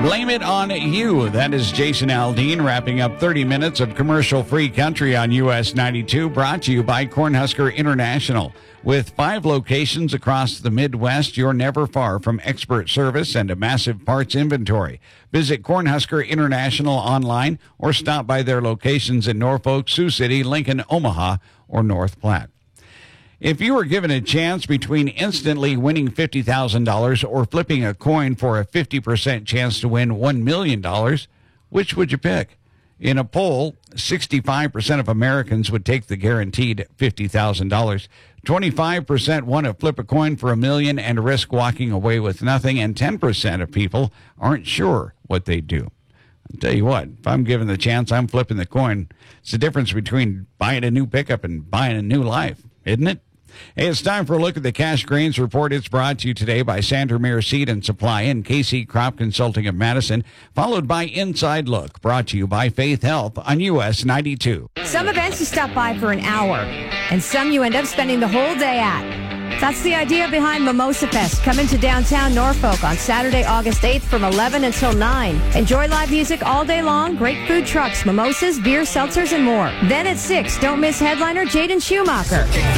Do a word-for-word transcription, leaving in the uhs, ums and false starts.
Blame It on You. That is Jason Aldean wrapping up thirty minutes of commercial-free country on U S ninety-two, brought to you by Cornhusker International. With five locations across the Midwest, you're never far from expert service and a massive parts inventory. Visit Cornhusker International online or stop by their locations in Norfolk, Sioux City, Lincoln, Omaha, or North Platte. If you were given a chance between instantly winning fifty thousand dollars or flipping a coin for a fifty percent chance to win one million dollars, which would you pick? In a poll, sixty-five percent of Americans would take the guaranteed fifty thousand dollars. twenty-five percent want to flip a coin for a million and risk walking away with nothing, and ten percent of people aren't sure what they'd do. I'll tell you what, if I'm given the chance, I'm flipping the coin. It's the difference between buying a new pickup and buying a new life, isn't it? Hey, it's time for a look at the Cash Grains Report. It's brought to you today by Sandermeer Seed and Supply and K C Crop Consulting of Madison, followed by Inside Look, brought to you by Faith Health on U S ninety-two. Some events you stop by for an hour, and some you end up spending the whole day at. That's the idea behind Mimosa Fest, coming to downtown Norfolk on Saturday, August eighth from eleven until nine. Enjoy live music all day long, great food trucks, mimosas, beer, seltzers, and more. Then at six, don't miss headliner Jaden Schumacher.